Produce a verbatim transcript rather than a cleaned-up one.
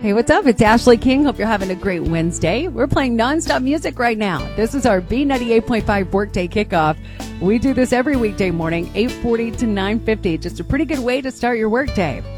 Hey, what's up? It's Ashley King. Hope you're having a great Wednesday. We're playing nonstop music right now. This is our B ninety-eight point five Workday Kickoff. We do this every weekday morning, eight forty to nine fifty. Just a pretty good way to start your workday.